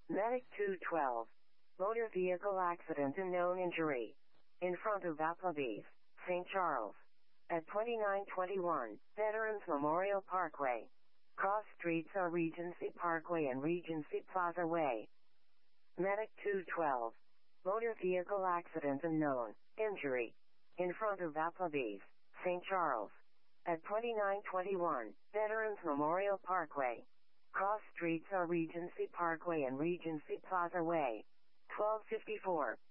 Medic 212. Motor vehicle accident and known injury. In front of Applebee's, St. Charles. At 2921, Veterans Memorial Parkway. Cross streets are Regency Parkway and Regency Plaza Way. Medic 212. Motor vehicle accident and known injury. In front of Applebee's, St. Charles. At 2921, Veterans Memorial Parkway. Cross streets are Regency Parkway and Regency Plaza Way. 1254.